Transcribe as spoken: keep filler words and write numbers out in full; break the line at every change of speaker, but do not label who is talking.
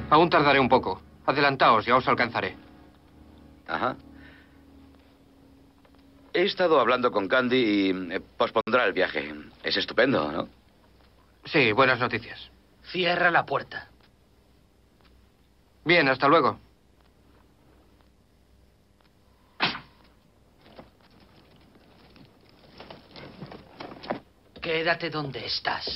Aún tardaré un poco. Adelantaos, ya os alcanzaré.
Ajá. He estado hablando con Candy y eh, pospondrá el viaje. Es estupendo, ¿no?
Sí, buenas noticias.
Cierra la puerta.
Bien, hasta luego.
Quédate donde estás.